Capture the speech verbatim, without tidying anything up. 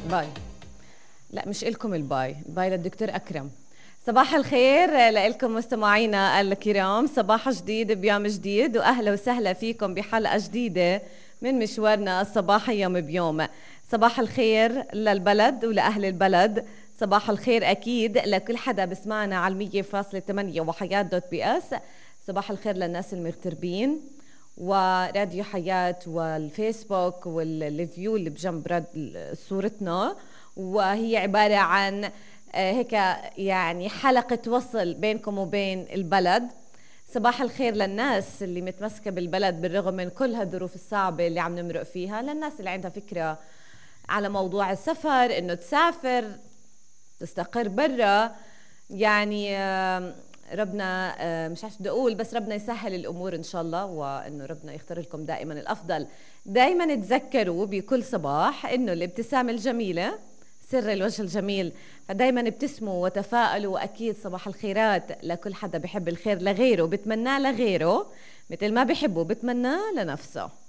باي. لا مش إلكم الباي، باي للدكتور أكرم. صباح الخير لكم مستمعينا الكرام، صباح جديد بيوم جديد، وأهلا وسهلا فيكم بحلقة جديدة من مشوارنا الصباحي يوم بيوم. صباح الخير للبلد ولأهل البلد، صباح الخير أكيد لكل حدا بسمعنا على المية فاصلة ثمانية وحياة دوت بي اس. صباح الخير للناس المغتربين وراديو حياة والفيسبوك والفيو اللي بجنب رد صورتنا، وهي عبارة عن هيك يعني حلقة وصل بينكم وبين البلد. صباح الخير للناس اللي متمسكة بالبلد بالرغم من كل هالظروف الصعبة اللي عم نمرق فيها، للناس اللي عندها فكرة على موضوع السفر، انه تسافر تستقر برا. يعني ربنا مش عارف بدي اقول، بس ربنا يسهل الامور ان شاء الله، وانه ربنا يختار لكم دائما الافضل. دائما تذكروا بكل صباح انه الابتسامة الجميلة سر الوجه الجميل، فدايما ابتسموا وتفائلوا، واكيد صباح الخيرات لكل حدا بحب الخير لغيره، بتمناه لغيره مثل ما بحبه بتمناه لنفسه.